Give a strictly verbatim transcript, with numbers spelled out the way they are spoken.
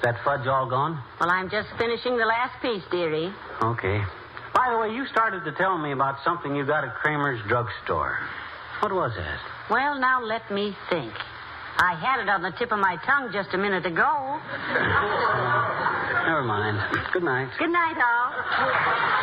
That fudge all gone? Well, I'm just finishing the last piece, dearie. Okay. By the way, you started to tell me about something you got at Kramer's drugstore. What was that? Well, now let me think. I had it on the tip of my tongue just a minute ago. Never mind. Good night. Good night, all.